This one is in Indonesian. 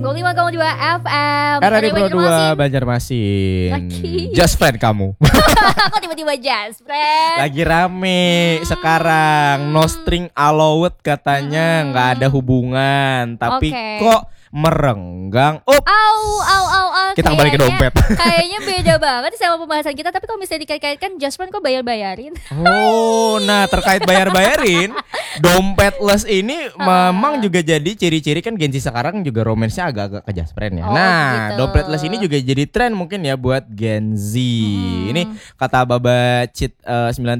95,2 FM RRI Pro 2 Banjarmasin. Just friend kamu. Kok tiba-tiba just friend? Lagi rame sekarang. No string allowed katanya, nggak ada hubungan. Tapi kok merenggang. Au. Kita kembali ke dompet. Kayaknya beda banget sama pembahasan kita. Tapi kalau misalnya dikait-kaitkan just friend kok bayar-bayarin. Oh, nah terkait bayar-bayarin, dompetless ini memang juga jadi ciri-ciri kan Gen Z sekarang juga romansnya agak-agak ke just friend ya. Nah, gitu. Dompetless ini juga jadi tren mungkin ya buat Gen Z. Ini kata Baba Cit 93